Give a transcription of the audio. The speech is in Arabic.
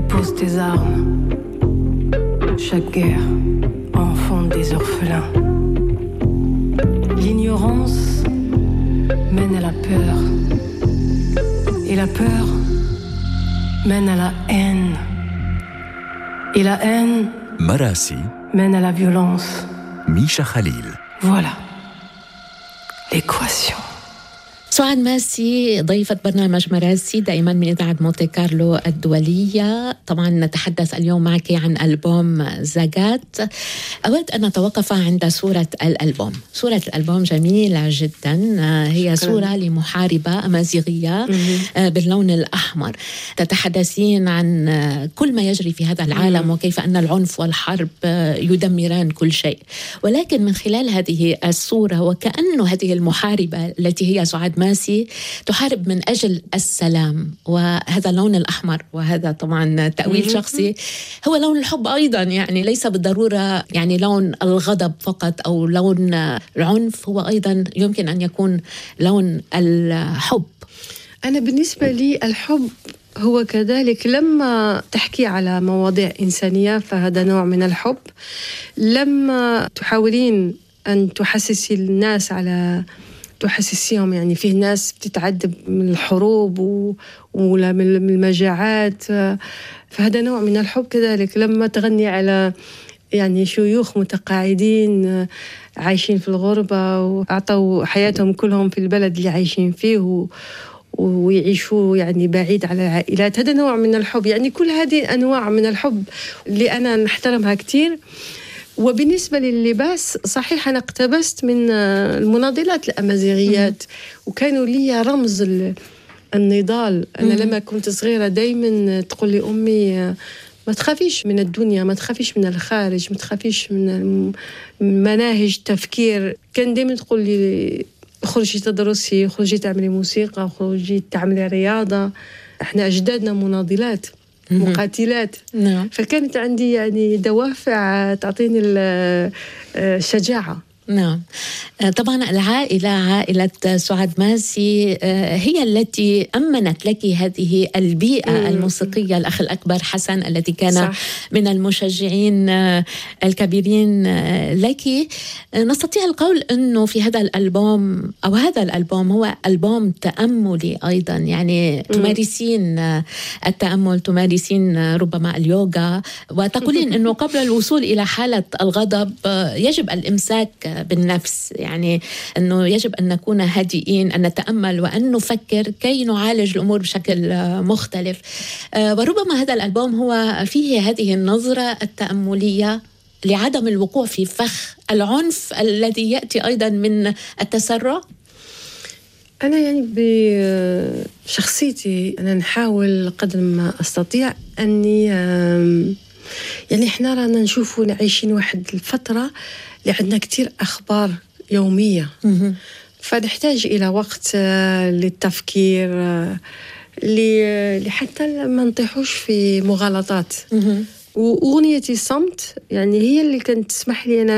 Dépose tes armes. Chaque guerre enfonce des orphelins. L'ignorance mène à la peur. Et la peur mène à la haine. Et la haine مراسي mène à la violence. ميشا خليل. Voilà l'équation. سعاد ماسي ضيفة برنامج مراسي دائما من إذاعة مونتي كارلو الدولية. طبعا نتحدث اليوم معك عن ألبوم زاغات. أود أن نتوقف عند صورة الألبوم. صورة الألبوم جميلة جدا، هي صورة لمحاربة أمازيغية باللون الأحمر. تتحدثين عن كل ما يجري في هذا العالم وكيف أن العنف والحرب يدمران كل شيء، ولكن من خلال هذه الصورة وكأنه هذه المحاربة التي هي سعاد ماسي تحارب من أجل السلام، وهذا اللون الأحمر، وهذا طبعا تأويل شخصي، هو لون الحب أيضا. يعني ليس بالضرورة يعني لون الغضب فقط أو لون العنف، هو أيضا يمكن أن يكون لون الحب. أنا بالنسبة لي الحب هو كذلك، لما تحكي على مواضيع إنسانية فهذا نوع من الحب. لما تحاولين أن تحسسي الناس على تحسسيهم، يعني فيه ناس بتتعذب من الحروب ولا من المجاعات، فهذا نوع من الحب كذلك. لما تغني على يعني شيوخ متقاعدين عايشين في الغربة وأعطوا حياتهم كلهم في البلد اللي عايشين فيه ويعيشوا يعني بعيد على العائلات، هذا نوع من الحب. يعني كل هذه أنواع من الحب اللي أنا نحترمها كتير. وبالنسبة لللباس صحيح أنا اقتبست من المناضلات الأمازيغيات وكانوا لي رمز النضال. أنا لما كنت صغيرة دايما تقول لي أمي ما تخافيش من الدنيا، ما تخافيش من الخارج، ما تخافيش من مناهج تفكير. كان دايما تقول لي خرجي تدرسي، خرجي تعملي موسيقى، خرجي تعملي رياضة. احنا أجدادنا مناضلات مقاتلات. نعم. فكانت عندي يعني دوافع تعطيني الشجاعة. نعم. طبعا العائلة، عائلة سعاد ماسي، هي التي أمنت لك هذه البيئة الموسيقية. الأخ الأكبر حسن الذي كان صح. من المشجعين الكبيرين لك. نستطيع القول أنه في هذا الألبوم أو هذا الألبوم هو ألبوم تأملي أيضا، يعني تمارسين التأمل، تمارسين ربما اليوغا، وتقولين أنه قبل الوصول إلى حالة الغضب يجب الإمساك بالنفس، يعني أنه يجب أن نكون هادئين، أن نتأمل وأن نفكر كي نعالج الأمور بشكل مختلف. وربما هذا الألبوم هو فيه هذه النظرة التأملية لعدم الوقوع في فخ العنف الذي يأتي أيضا من التسرع. أنا يعني بشخصيتي أنا نحاول قدر ما أستطيع أني يعني إحنا رانا نشوفوا عايشين واحد الفترة اللي عندنا كتير أخبار يومية، فنحتاج إلى وقت للتفكير، لحتى ما نطيحوش في مغالطات. وأغنيتي صمت يعني هي اللي كانت تسمح لي أنا